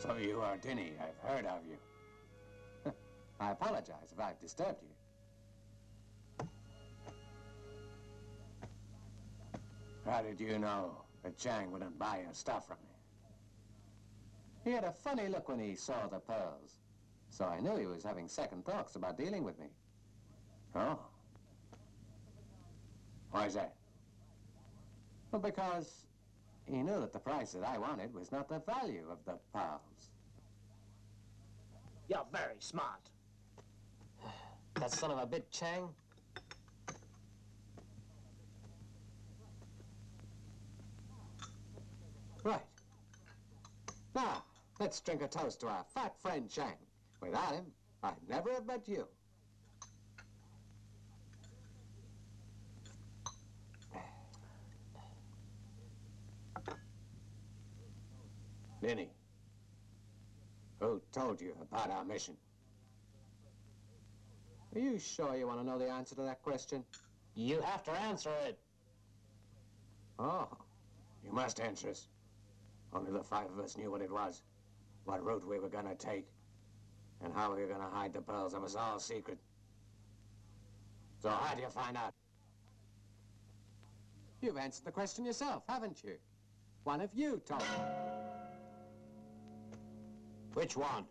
So you are Dinny. I've heard of you. I apologize if I've disturbed you. How did you know that Chang wouldn't buy your stuff from me? He had a funny look when he saw the pearls, so I knew he was having second thoughts about dealing with me. Oh? Why is that? Well, because he knew that the price that I wanted was not the value of the pearls. You're very smart. That son of a bitch, Chang. Right. Now, let's drink a toast to our fat friend Chang. Without him, I'd never have met you. Ninny, who told you about our mission? Are you sure you want to know the answer to that question? You have to answer it. Oh, you must answer us. Only the 5 of us knew what it was, what route we were going to take, and how we were going to hide the pearls. It was all secret. So how do you find out? You've answered the question yourself, haven't you? One of you told me. Which one?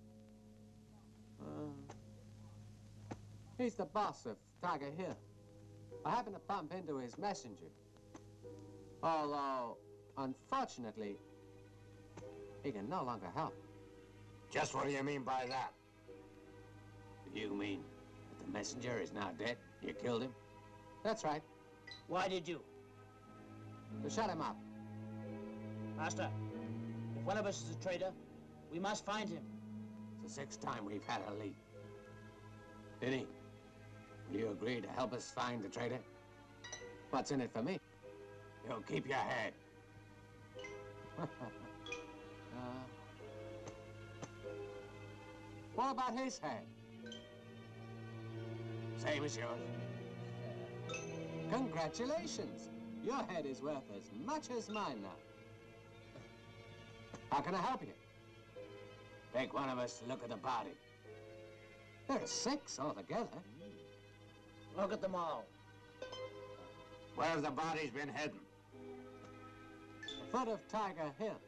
He's the boss of Tiger Hill. I happened to bump into his messenger. Although, unfortunately, he can no longer help. Just what do you mean by that? You mean that the messenger is now dead? You killed him? That's right. Why did you? To shut him up. Master, if one of us is a traitor, we must find him. It's the 6th time we've had a lead. Dinny, will you agree to help us find the traitor? What's in it for me? You'll keep your head. What about his head? Same as yours. Congratulations. Your head is worth as much as mine now. How can I help you? Take one of us to look at the body. There are 6 altogether. Look at them all. Where have the bodies been hidden? The foot of Tiger Hill.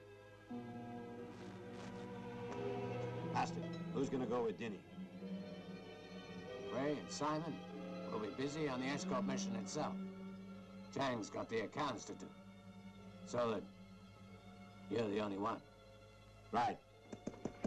Master, who's gonna go with Dinny? Ray and Simon will be busy on the escort mission itself. Chang's got the accounts to do. So that you're the only one. Right.